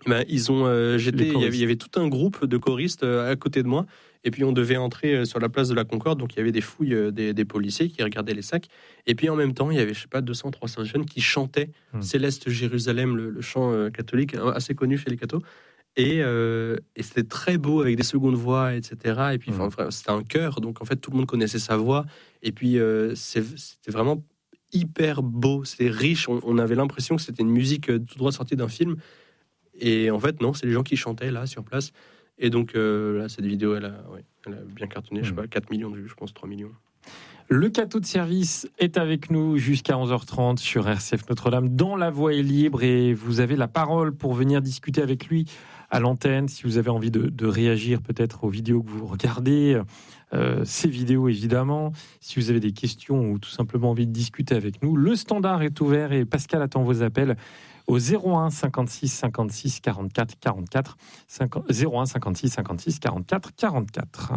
Ben, il y avait tout un groupe de choristes à côté de moi, et puis on devait entrer sur la place de la Concorde, donc il y avait des fouilles des policiers qui regardaient les sacs, et puis en même temps il y avait 200-300 jeunes qui chantaient Céleste Jérusalem, le chant catholique assez connu chez les cathos, et c'était très beau avec des secondes voix, etc. Et puis c'était un chœur, donc en fait tout le monde connaissait sa voix, et puis c'était vraiment hyper beau, c'était riche, on avait l'impression que c'était une musique tout droit sortie d'un film. Et en fait, non, c'est les gens qui chantaient là, sur place. Et donc, là, cette vidéo, elle a bien cartonné, je sais pas, 4 millions de vues, je pense 3 millions. Le cateau de service est avec nous jusqu'à 11h30 sur RCF Notre-Dame. Dans La Voix est libre, et vous avez la parole pour venir discuter avec lui à l'antenne. Si vous avez envie de réagir peut-être aux vidéos que vous regardez, ces vidéos évidemment. Si vous avez des questions ou tout simplement envie de discuter avec nous, le standard est ouvert et Pascal attend vos appels au 01 56 56 44 44, 01 56 56 44 44.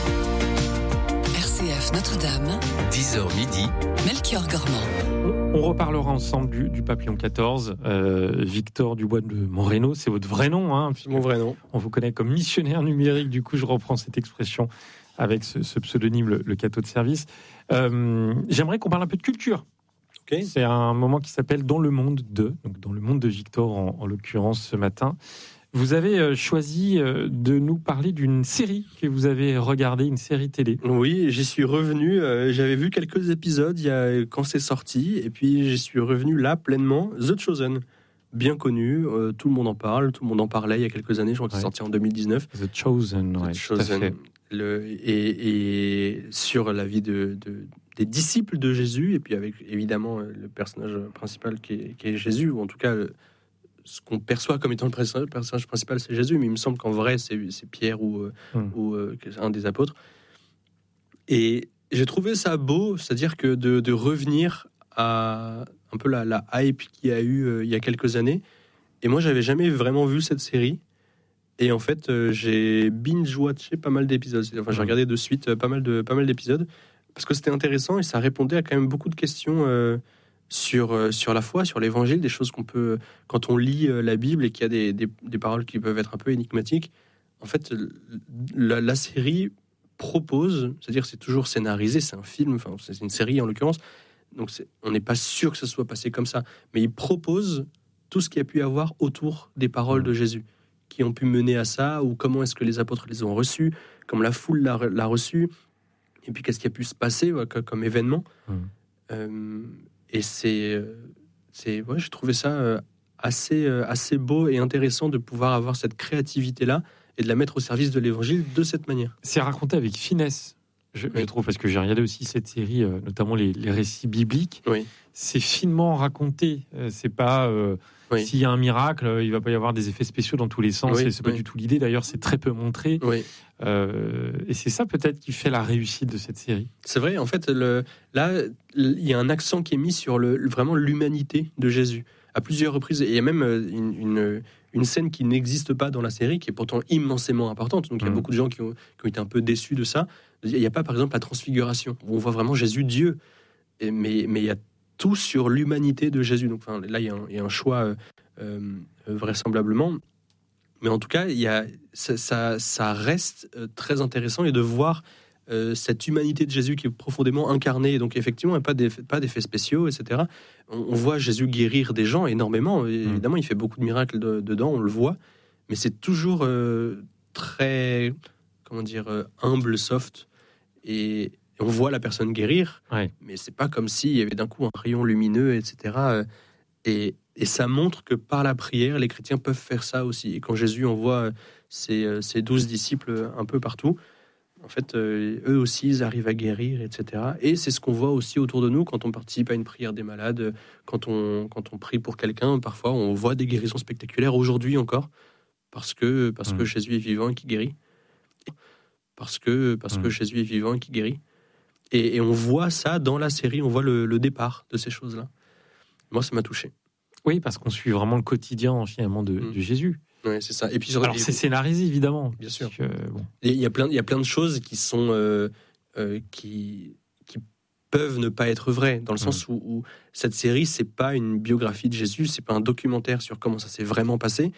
RCF Notre-Dame, 10h midi, Melchior Gormand. On reparlera ensemble du Papillon 14, Victor Dubois de Moreno, c'est votre vrai nom, hein, c'est mon vrai nom. On vous connaît comme missionnaire numérique, du coup je reprends cette expression avec ce pseudonyme, le cateau de service. J'aimerais qu'on parle un peu de culture. Okay. C'est un moment qui s'appelle Dans le monde de, donc dans le monde de Victor en l'occurrence ce matin. Vous avez choisi de nous parler d'une série que vous avez regardée, une série télé. Oui, j'y suis revenu. J'avais vu quelques épisodes quand c'est sorti, et puis j'y suis revenu là pleinement. The Chosen, bien connu, tout le monde en parle, tout le monde en parlait il y a quelques années. Je crois que c'est sorti en 2019. The Chosen, ouais, The Chosen. Et sur la vie des disciples de Jésus, et puis avec évidemment le personnage principal qui est Jésus, ou en tout cas ce qu'on perçoit comme étant le personnage principal, c'est Jésus, mais il me semble qu'en vrai c'est Pierre ou un des apôtres. Et j'ai trouvé ça beau, c'est-à-dire que de revenir à un peu la hype qu'il y a eu il y a quelques années. Et moi j'avais jamais vraiment vu cette série. Et en fait, j'ai binge-watché pas mal d'épisodes. Enfin, j'ai regardé de suite pas mal d'épisodes parce que c'était intéressant et ça répondait à quand même beaucoup de questions sur la foi, sur l'évangile, des choses qu'on peut, quand on lit la Bible et qu'il y a des paroles qui peuvent être un peu énigmatiques. En fait, la série propose, c'est-à-dire c'est toujours scénarisé, c'est un film, enfin c'est une série en l'occurrence, donc on n'est pas sûr que ça soit passé comme ça, mais il propose tout ce qu'il y a pu y avoir autour des paroles de Jésus, qui ont pu mener à ça, ou comment est-ce que les apôtres les ont reçus, comment la foule l'a reçu, et puis qu'est-ce qui a pu se passer comme événement. Et j'ai trouvé ça assez beau et intéressant de pouvoir avoir cette créativité-là et de la mettre au service de l'évangile de cette manière. C'est raconté avec finesse, je trouve, parce que j'ai regardé aussi cette série, notamment les récits bibliques. Oui. C'est finement raconté, c'est pas... Oui. S'il y a un miracle, il va pas y avoir des effets spéciaux dans tous les sens. Oui, et c'est pas du tout l'idée. D'ailleurs, c'est très peu montré. Oui. Et c'est ça peut-être qui fait la réussite de cette série. C'est vrai. En fait, là, il y a un accent qui est mis sur vraiment l'humanité de Jésus à plusieurs reprises. Et il y a même une scène qui n'existe pas dans la série, qui est pourtant immensément importante. Donc il y a beaucoup de gens qui ont été un peu déçus de ça. Il n'y a pas, par exemple, la transfiguration où on voit vraiment Jésus Dieu. Mais il y a tout sur l'humanité de Jésus. Donc, là, il y a un choix vraisemblablement. Mais en tout cas, ça reste très intéressant, et de voir cette humanité de Jésus qui est profondément incarnée. Donc, effectivement, il n'y a pas d'effets spéciaux, etc. On voit Jésus guérir des gens énormément. Évidemment, il fait beaucoup de miracles dedans, on le voit. Mais c'est toujours très, humble, soft. Et on voit la personne guérir, mais c'est pas comme s'il y avait d'un coup un rayon lumineux, etc. Et ça montre que par la prière, les chrétiens peuvent faire ça aussi. Et quand Jésus envoie ses 12 disciples un peu partout, en fait, eux aussi, ils arrivent à guérir, etc. Et c'est ce qu'on voit aussi autour de nous quand on participe à une prière des malades, quand on prie pour quelqu'un. Parfois, on voit des guérisons spectaculaires, aujourd'hui encore, parce que Jésus est vivant et qui guérit. Parce que Jésus est vivant et qui guérit. Et on voit ça dans la série, on voit le départ de ces choses-là. Moi, ça m'a touché. Oui, parce qu'on suit vraiment le quotidien, finalement, de Jésus. Oui, c'est ça. Et puis, alors, c'est scénarisé, évidemment. Bien sûr. Il y a plein de choses qui sont... qui peuvent ne pas être vraies, dans le sens où cette série, c'est pas une biographie de Jésus, c'est pas un documentaire sur comment ça s'est vraiment passé,